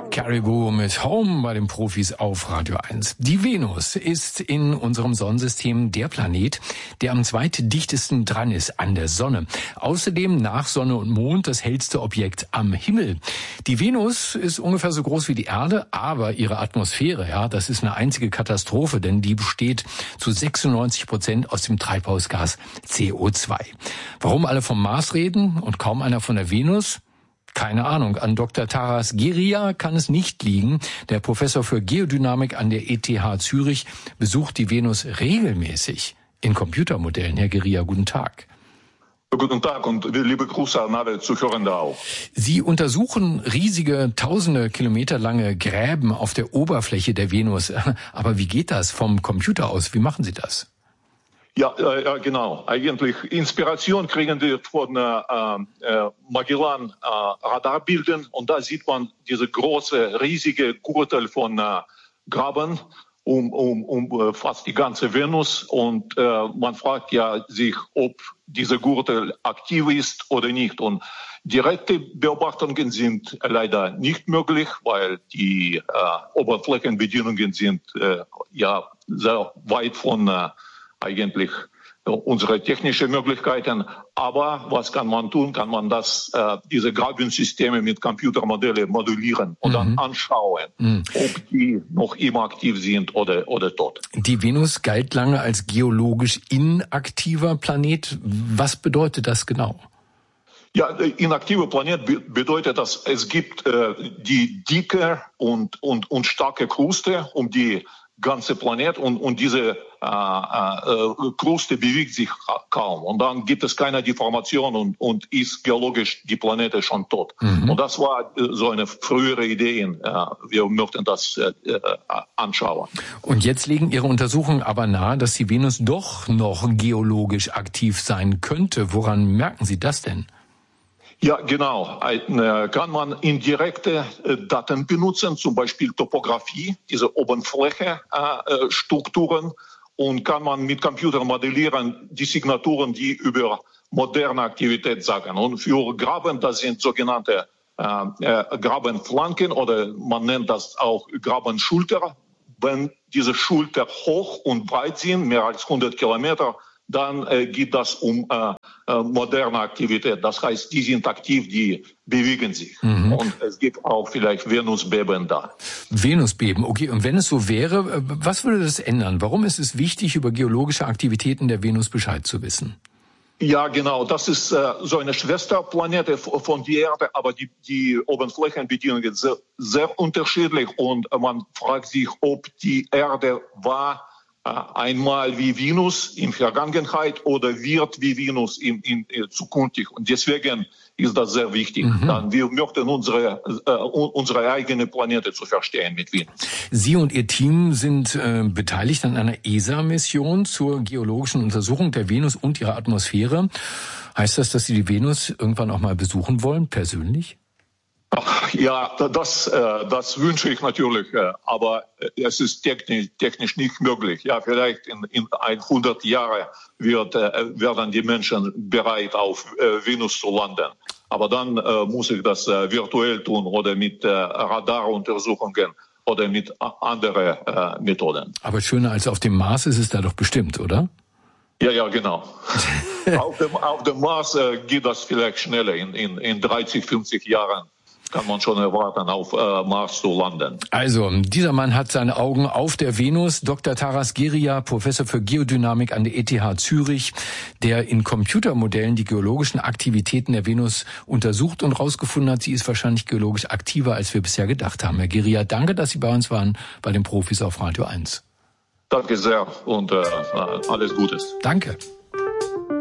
Caribou mit Home bei den Profis auf Radio 1. Die Venus ist in unserem Sonnensystem der Planet, der am zweitdichtesten dran ist an der Sonne. Außerdem nach Sonne und Mond das hellste Objekt am Himmel. Die Venus ist ungefähr so groß wie die Erde, aber ihre Atmosphäre, ja, das ist eine einzige Katastrophe, denn die besteht zu 96% aus dem Treibhausgas CO2. Warum alle vom Mars reden und kaum einer von der Venus? Keine Ahnung. An Dr. Taras Geria kann es nicht liegen. Der Professor für Geodynamik an der ETH Zürich besucht die Venus regelmäßig in Computermodellen. Herr Geria, guten Tag. Guten Tag und liebe Grüße an alle Zuhörende auch. Sie untersuchen riesige, tausende Kilometer lange Gräben auf der Oberfläche der Venus. Aber wie geht das vom Computer aus? Wie machen Sie das? Ja, genau. Eigentlich Inspiration kriegen wir von Magellan Radarbildern und da sieht man diese große, riesige Gürtel von Graben um fast die ganze Venus und man fragt ja sich, ob dieser Gürtel aktiv ist oder nicht. Und direkte Beobachtungen sind leider nicht möglich, weil die Oberflächenbedingungen sind ja sehr weit von eigentlich unsere technischen Möglichkeiten. Aber was kann man tun? Kann man diese Grabensysteme mit Computermodellen modellieren und dann anschauen, ob die noch immer aktiv sind oder tot. Die Venus galt lange als geologisch inaktiver Planet. Was bedeutet das genau? Ja, inaktiver Planet bedeutet, dass es gibt die dicke und starke Kruste um die ganze Planet und diese Kruste bewegt sich kaum und dann gibt es keine Deformation und ist geologisch die Planet schon tot. Und das war so eine frühere Idee. Wir möchten das anschauen. Und jetzt legen Ihre Untersuchungen aber nahe, dass die Venus doch noch geologisch aktiv sein könnte. Woran merken Sie das denn? Ja, genau. Kann man indirekte Daten benutzen, zum Beispiel Topographie, diese Oberfläche-Strukturen, und kann man mit Computern modellieren die Signaturen, die über moderne Aktivität sagen. Und für Graben, das sind sogenannte Grabenflanken oder man nennt das auch Grabenschulter. Wenn diese Schulter hoch und breit sind, mehr als 100 Kilometer, dann geht das um moderne Aktivität. Das heißt, die sind aktiv, die bewegen sich. Und es gibt auch vielleicht Venusbeben da. Venusbeben, okay. Und wenn es so wäre, was würde das ändern? Warum ist es wichtig, über geologische Aktivitäten der Venus Bescheid zu wissen? Ja, genau. Das ist so eine Schwesterplanete von der Erde, aber die Oberflächenbedingungen sind sehr unterschiedlich und man fragt sich, ob die Erde war einmal wie Venus in Vergangenheit oder wird wie Venus in zukünftig. Und deswegen ist das sehr wichtig. Dann wir möchten unsere eigene Planete zu verstehen mit Venus. Sie und Ihr Team sind beteiligt an einer ESA-Mission zur geologischen Untersuchung der Venus und ihrer Atmosphäre. Heißt das, dass Sie die Venus irgendwann auch mal besuchen wollen, persönlich? Ja, das wünsche ich natürlich, aber es ist technisch nicht möglich. Ja, vielleicht in 100 Jahren werden die Menschen bereit, auf Venus zu landen. Aber dann muss ich das virtuell tun oder mit Radaruntersuchungen oder mit anderen Methoden. Aber schöner als auf dem Mars ist es da doch bestimmt, oder? Ja, genau. auf dem Mars geht das vielleicht schneller. In 30, 50 Jahren kann man schon erwarten, auf Mars zu landen. Also, dieser Mann hat seine Augen auf der Venus. Dr. Taras Geria, Professor für Geodynamik an der ETH Zürich, der in Computermodellen die geologischen Aktivitäten der Venus untersucht und herausgefunden hat, sie ist wahrscheinlich geologisch aktiver, als wir bisher gedacht haben. Herr Geria, danke, dass Sie bei uns waren, bei den Profis auf Radio 1. Danke sehr und alles Gutes. Danke.